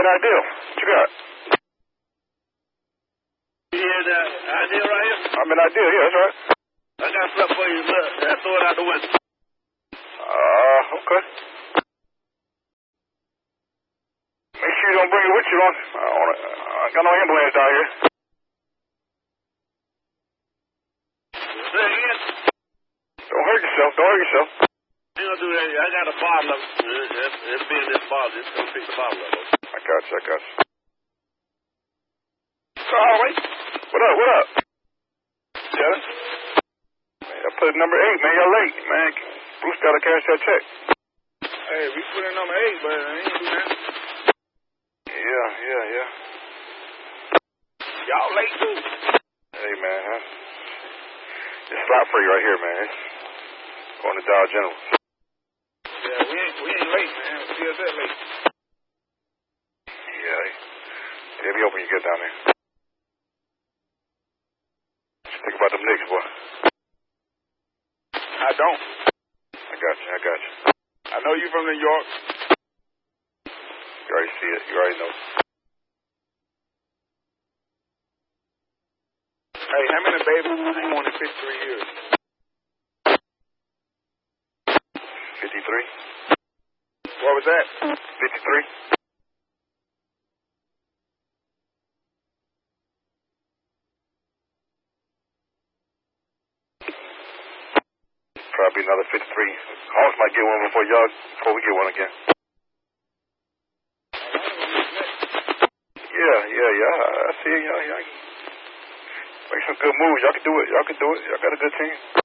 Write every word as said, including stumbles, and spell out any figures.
right, ideal. What you got? You hear that ideal right here? I'm an ideal, yeah, that's right. I got something for you. Look, I throw it out the window. Uh, okay. Make sure you don't bring it with you on. I, wanna, I got no ambulance down here. Say again? Don't hurt yourself. Don't hurt yourself. You don't do that. I got a bottle of it. It'll be in this bottle. Just come pick the bottle up. I got you. I got you. Oh, wait. What up? What up? Yeah. Man, I put number eight, man. Y'all late, man. Bruce got to cash that check. Hey, we put in number eight, but I ain't do that. Yeah, yeah, yeah. Y'all late, too. Hey, man. Huh? It's slot free right here, man. Going to Dollar General. Yeah, we ain't, we ain't late, man. We still that late. Yeah. They'll be open when you get down there. Think about them Knicks, boy. I don't. I got you. I got you. I know you from New York. You already see it. You already know. Hey, how many babies you want in fifty-three years? fifty-three. What was that? fifty-three. Probably another fifty-three. Hawks might get one before y'all, before we get one again. Yeah, yeah, yeah. I see y'all. Y'all make some good moves. Y'all can do it. Y'all can do it. Y'all got a good team.